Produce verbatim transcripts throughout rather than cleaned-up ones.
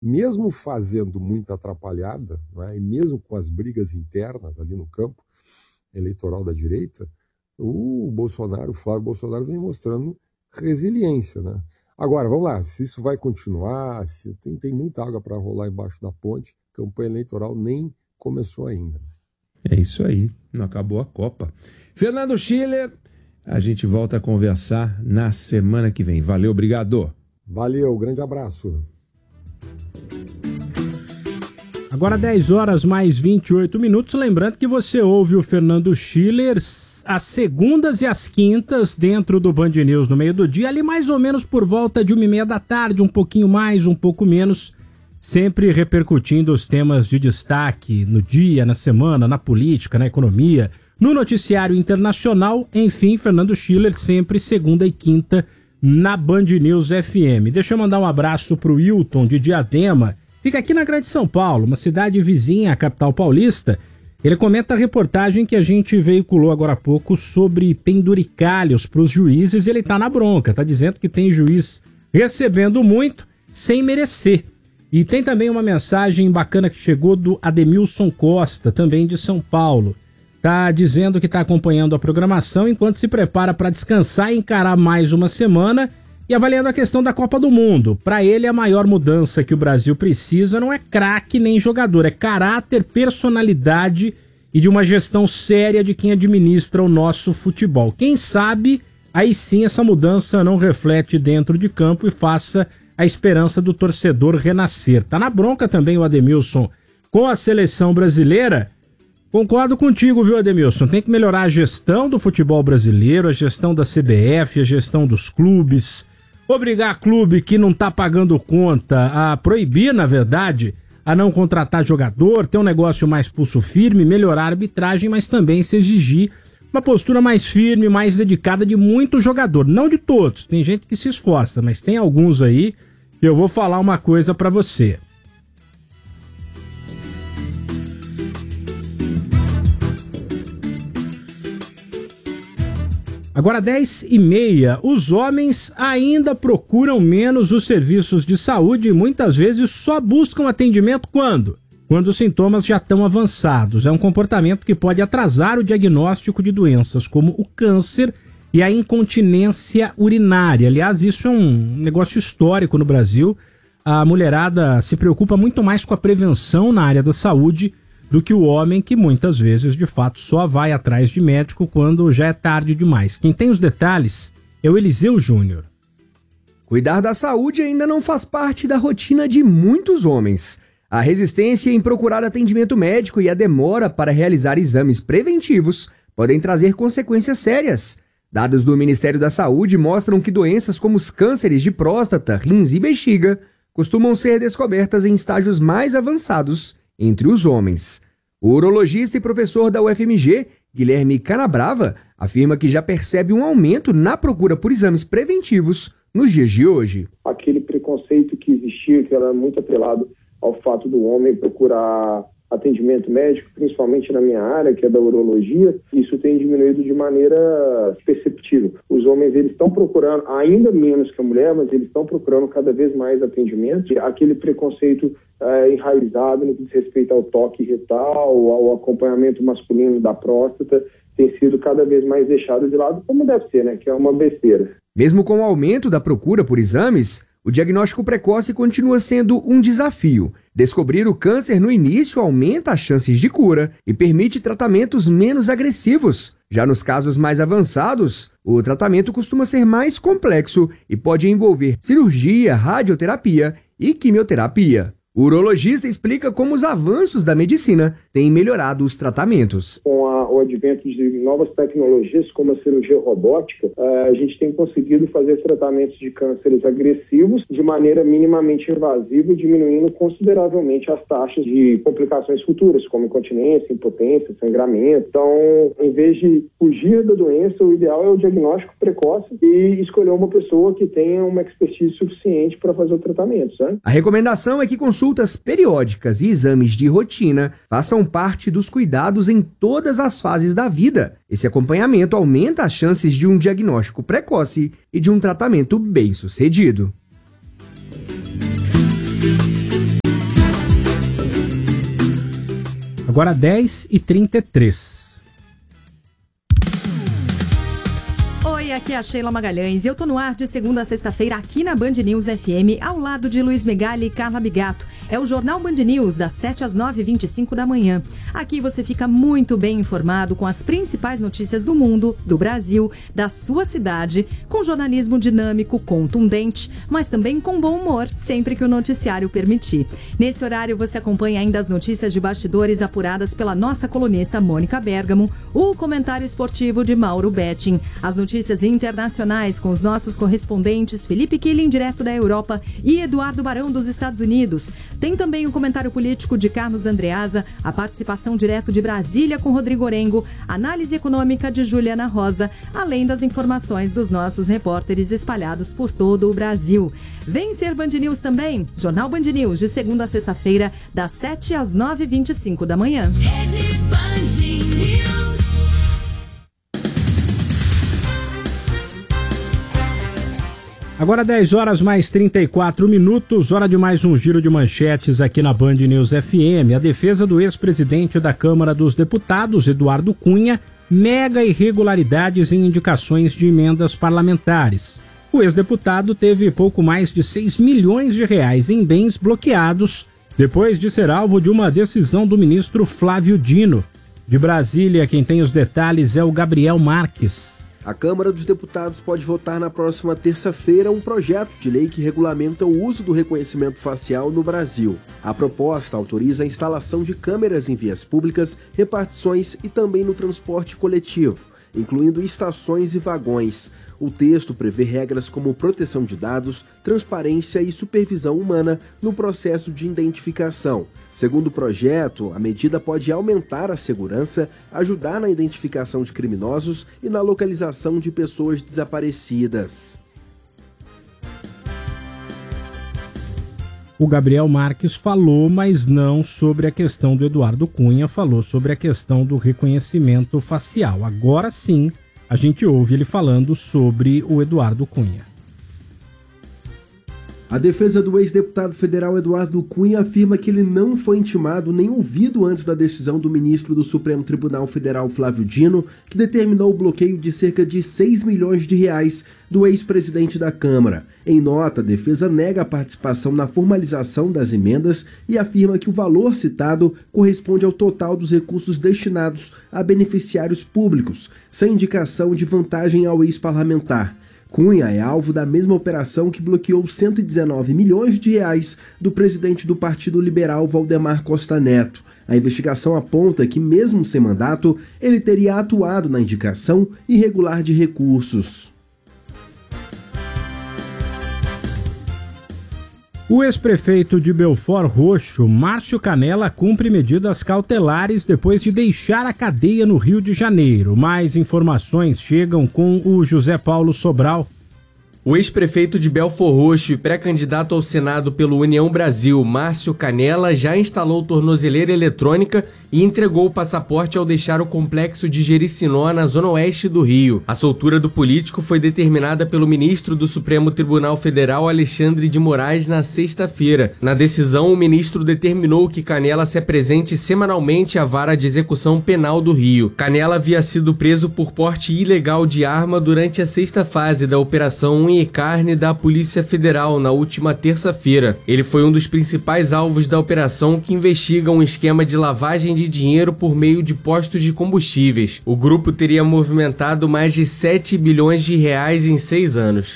mesmo fazendo muita atrapalhada, né, e mesmo com as brigas internas ali no campo eleitoral da direita, o Bolsonaro, o Flávio Bolsonaro, vem mostrando resiliência, né? Agora, vamos lá, se isso vai continuar, se tem, tem muita água para rolar embaixo da ponte, campanha eleitoral nem começou ainda. É isso aí, não acabou a Copa. Fernando Schiller, a gente volta a conversar na semana que vem. Valeu, obrigado. Valeu, grande abraço. Agora dez horas mais vinte e oito minutos, lembrando que você ouve o Fernando Schiller às segundas e às quintas dentro do Band News no meio do dia, ali mais ou menos por volta de uma e meia da tarde, um pouquinho mais, um pouco menos, sempre repercutindo os temas de destaque no dia, na semana, na política, na economia, no noticiário internacional, enfim, Fernando Schiller sempre segunda e quinta na Band News F M. Deixa eu mandar um abraço pro Wilton de Diadema, fica aqui na Grande São Paulo, uma cidade vizinha à capital paulista. Ele comenta a reportagem que a gente veiculou agora há pouco sobre penduricalhos para os juízes. Ele tá na bronca, tá dizendo que tem juiz recebendo muito sem merecer. E tem também uma mensagem bacana que chegou do Ademilson Costa, também de São Paulo. Tá dizendo que está acompanhando a programação enquanto se prepara para descansar e encarar mais uma semana e avaliando a questão da Copa do Mundo. Para ele, a maior mudança que o Brasil precisa não é craque nem jogador, é caráter, personalidade e de uma gestão séria de quem administra o nosso futebol. Quem sabe, aí sim essa mudança não reflete dentro de campo e faça a esperança do torcedor renascer. Tá na bronca também o Ademilson com a seleção brasileira. Concordo contigo, viu, Ademilson? Tem que melhorar a gestão do futebol brasileiro, a gestão da C B F, a gestão dos clubes. Obrigar clube que não tá pagando conta a proibir, na verdade, a não contratar jogador, ter um negócio mais pulso firme, melhorar a arbitragem, mas também se exigir uma postura mais firme, mais dedicada de muito jogador. Não de todos, tem gente que se esforça, mas tem alguns aí que eu vou falar uma coisa pra você. Agora dez e meia, os homens ainda procuram menos os serviços de saúde e muitas vezes só buscam atendimento quando? Quando os sintomas já estão avançados. É um comportamento que pode atrasar o diagnóstico de doenças como o câncer e a incontinência urinária. Aliás, isso é um negócio histórico no Brasil. A mulherada se preocupa muito mais com a prevenção na área da saúde do que o homem, que muitas vezes, de fato, só vai atrás de médico quando já é tarde demais. Quem tem os detalhes é o Eliseu Júnior. Cuidar da saúde ainda não faz parte da rotina de muitos homens. A resistência em procurar atendimento médico e a demora para realizar exames preventivos podem trazer consequências sérias. Dados do Ministério da Saúde mostram que doenças como os cânceres de próstata, rins e bexiga costumam ser descobertas em estágios mais avançados entre os homens. O urologista e professor da U F M G, Guilherme Canabrava, afirma que já percebe um aumento na procura por exames preventivos nos dias de hoje. Aquele preconceito que existia, que era muito atrelado ao fato do homem procurar atendimento médico, principalmente na minha área, que é da urologia, isso tem diminuído de maneira perceptível. Os homens, eles estão procurando, ainda menos que a mulher, mas eles estão procurando cada vez mais atendimento. Aquele preconceito é, enraizado no que diz respeito ao toque retal, ao acompanhamento masculino da próstata, tem sido cada vez mais deixado de lado, como deve ser, né? Que é uma besteira. Mesmo com o aumento da procura por exames, o diagnóstico precoce continua sendo um desafio. Descobrir o câncer no início aumenta as chances de cura e permite tratamentos menos agressivos. Já nos casos mais avançados, o tratamento costuma ser mais complexo e pode envolver cirurgia, radioterapia e quimioterapia. O urologista explica como os avanços da medicina têm melhorado os tratamentos. Com a, o advento de novas tecnologias, como a cirurgia robótica, a gente tem conseguido fazer tratamentos de cânceres agressivos de maneira minimamente invasiva, diminuindo consideravelmente as taxas de complicações futuras, como incontinência, impotência, sangramento. Então, em vez de fugir da doença, o ideal é o diagnóstico precoce e escolher uma pessoa que tenha uma expertise suficiente para fazer o tratamento, né? A recomendação é que consultas periódicas e exames de rotina façam parte dos cuidados em todas as fases da vida. Esse acompanhamento aumenta as chances de um diagnóstico precoce e de um tratamento bem-sucedido. Agora dez e trinta e três. Oi, aqui é a Sheila Magalhães e eu tô no ar de segunda a sexta-feira aqui na Band News F M, ao lado de Luiz Megali e Carla Bigato. É o Jornal Band News, das sete às nove e vinte e cinco da manhã. Aqui você fica muito bem informado com as principais notícias do mundo, do Brasil, da sua cidade, com jornalismo dinâmico, contundente, mas também com bom humor, sempre que o noticiário permitir. Nesse horário você acompanha ainda as notícias de bastidores apuradas pela nossa colunista Mônica Bergamo, o comentário esportivo de Mauro Betting, as notícias internacionais com os nossos correspondentes Felipe Killing, direto da Europa, e Eduardo Barão, dos Estados Unidos. Tem também o comentário político de Carlos Andreasa, a participação direto de Brasília com Rodrigo Orengo, análise econômica de Juliana Rosa, além das informações dos nossos repórteres espalhados por todo o Brasil. Vem ser Band News também, Jornal Band News, de segunda a sexta-feira, das sete às nove e vinte e cinco da manhã. Rede Band News. Agora dez horas mais trinta e quatro minutos, hora de mais um giro de manchetes aqui na Band News F M. A defesa do ex-presidente da Câmara dos Deputados, Eduardo Cunha, nega irregularidades em indicações de emendas parlamentares. O ex-deputado teve pouco mais de seis milhões de reais em bens bloqueados depois de ser alvo de uma decisão do ministro Flávio Dino. De Brasília, quem tem os detalhes é o Gabriel Marques. A Câmara dos Deputados pode votar na próxima terça-feira um projeto de lei que regulamenta o uso do reconhecimento facial no Brasil. A proposta autoriza a instalação de câmeras em vias públicas, repartições e também no transporte coletivo, incluindo estações e vagões. O texto prevê regras como proteção de dados, transparência e supervisão humana no processo de identificação. Segundo o projeto, a medida pode aumentar a segurança, ajudar na identificação de criminosos e na localização de pessoas desaparecidas. O Gabriel Marques falou, mas não sobre a questão do Eduardo Cunha, falou sobre a questão do reconhecimento facial. Agora sim, a gente ouve ele falando sobre o Eduardo Cunha. A defesa do ex-deputado federal Eduardo Cunha afirma que ele não foi intimado nem ouvido antes da decisão do ministro do Supremo Tribunal Federal Flávio Dino, que determinou o bloqueio de cerca de seis milhões de reais do ex-presidente da Câmara. Em nota, a defesa nega a participação na formalização das emendas e afirma que o valor citado corresponde ao total dos recursos destinados a beneficiários públicos, sem indicação de vantagem ao ex-parlamentar. Cunha é alvo da mesma operação que bloqueou cento e dezenove milhões de reais do presidente do Partido Liberal, Valdemar Costa Neto. A investigação aponta que, mesmo sem mandato, ele teria atuado na indicação irregular de recursos. O ex-prefeito de Belford Roxo, Márcio Canela, cumpre medidas cautelares depois de deixar a cadeia no Rio de Janeiro. Mais informações chegam com o José Paulo Sobral. O ex-prefeito de Belford Roxo e pré-candidato ao Senado pelo União Brasil, Márcio Canela, já instalou tornozeleira eletrônica e entregou o passaporte ao deixar o complexo de Jericinó, na zona oeste do Rio. A soltura do político foi determinada pelo ministro do Supremo Tribunal Federal, Alexandre de Moraes, na sexta-feira. Na decisão, o ministro determinou que Canela se apresente semanalmente à vara de execução penal do Rio. Canela havia sido preso por porte ilegal de arma durante a sexta fase da Operação Unha e Carne da Polícia Federal, na última terça-feira. Ele foi um dos principais alvos da operação, que investiga um esquema de lavagem de dinheiro por meio de postos de combustíveis. O grupo teria movimentado mais de sete bilhões de reais em seis anos.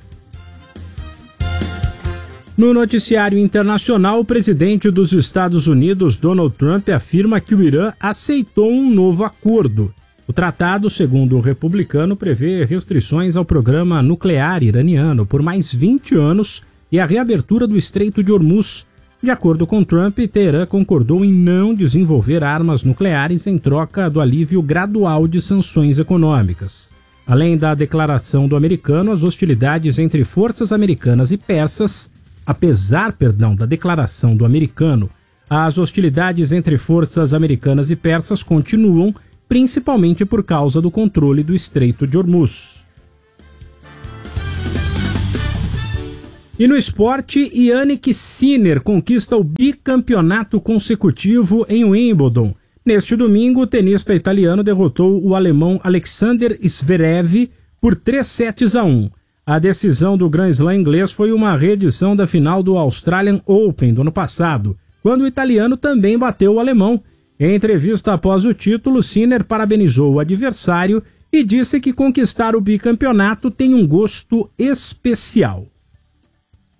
No noticiário internacional, o presidente dos Estados Unidos, Donald Trump, afirma que o Irã aceitou um novo acordo. O tratado, segundo o republicano, prevê restrições ao programa nuclear iraniano por mais vinte anos e a reabertura do Estreito de Hormuz. De acordo com Trump, Teherã concordou em não desenvolver armas nucleares em troca do alívio gradual de sanções econômicas. Além da declaração do americano, as hostilidades entre forças americanas e persas, apesar, perdão, da declaração do americano, as hostilidades entre forças americanas e persas continuam, principalmente por causa do controle do Estreito de Hormuz. E no esporte, Jannik Sinner conquista o bicampeonato consecutivo em Wimbledon. Neste domingo, o tenista italiano derrotou o alemão Alexander Zverev por três sets a um. A decisão do Grand Slam inglês foi uma reedição da final do Australian Open do ano passado, quando o italiano também bateu o alemão. Em entrevista após o título, Sinner parabenizou o adversário e disse que conquistar o bicampeonato tem um gosto especial.